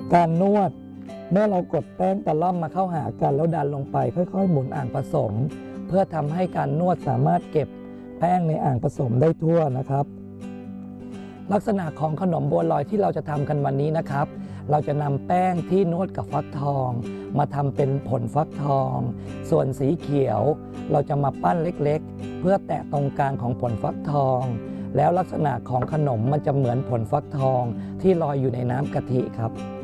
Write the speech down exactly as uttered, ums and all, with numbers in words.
การนวดเมื่อเรากดแป้งตะล่อมมาเข้าหากันแล้วดันลงไปค่อยๆหมุนอ่างผสมเพื่อทำให้การนวดสามารถเก็บแป้งในอ่างผสมได้ทั่วนะครับลักษณะของขนมบัวลอยที่เราจะทำกันวันนี้นะครับเราจะนำแป้งที่นวดกับฟักทองมาทำเป็นผลฟักทองส่วนสีเขียวเราจะมาปั้นเล็กๆเพื่อแตะตรงกลางของผลฟักทองแล้วลักษณะของขนมมันจะเหมือนผลฟักทองที่ลอยอยู่ในน้ำกะทิครับ